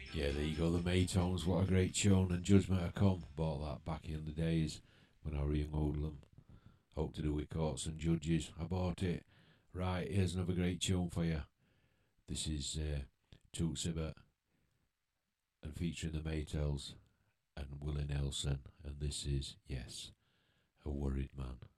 Yeah, there you go, the Maytones. What a great tune. And Judgment of Come. Bought that back in the days when I were a young hoodlum. Hope to do with courts and judges. I bought it. Right, here's another great tune for you. This is Toot Sibbert and featuring the Maytals and Willie Nelson. And this is, yes, A Worried Man.